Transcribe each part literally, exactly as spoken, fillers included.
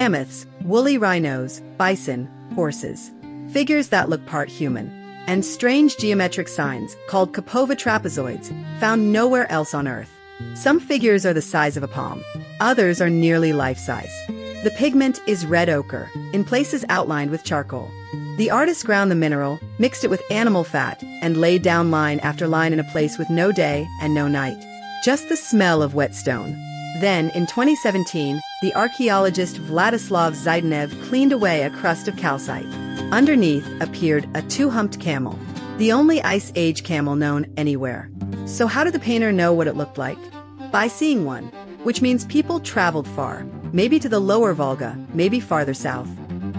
mammoths, woolly rhinos, bison, horses, figures that look part human, and strange geometric signs called Kopova trapezoids found nowhere else on Earth. Some figures are the size of a palm. Others are nearly life-size. The pigment is red ochre, in places outlined with charcoal. The artist ground the mineral, mixed it with animal fat, and laid down line after line in a place with no day and no night. Just the smell of wet stone. Then, in twenty seventeen, the archaeologist Vladislav Zaydenev cleaned away a crust of calcite. Underneath appeared a two-humped camel, the only Ice Age camel known anywhere. So how did the painter know what it looked like? By seeing one, which means people traveled far, maybe to the lower Volga, maybe farther south.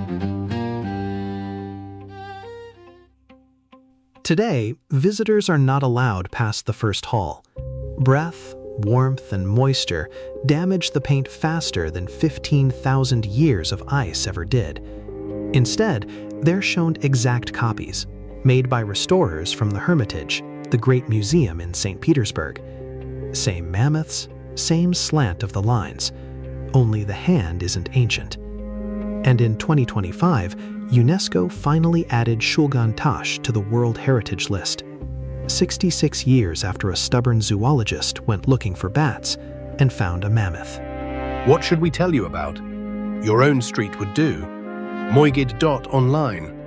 Today, visitors are not allowed past the first hall. Breath, warmth, and moisture damage the paint faster than fifteen thousand years of ice ever did. Instead, they're shown exact copies, made by restorers from the Hermitage, the great museum in Saint Petersburg. Same mammoths, same slant of the lines, only the hand isn't ancient. And in twenty twenty-five, UNESCO finally added Shulgan Tash to the World Heritage List, sixty-six years after a stubborn zoologist went looking for bats and found a mammoth. What should we tell you about? Your own street would do. Moygid dot online.